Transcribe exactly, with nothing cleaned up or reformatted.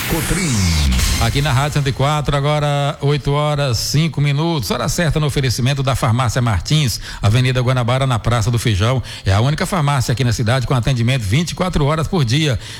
Cotrim. Aqui na Rádio cento e quatro, agora oito horas, cinco minutos. Hora certa no oferecimento da Farmácia Martins, Avenida Guanabara, na Praça do Feijão. É a única farmácia aqui na cidade com atendimento vinte e quatro horas por dia.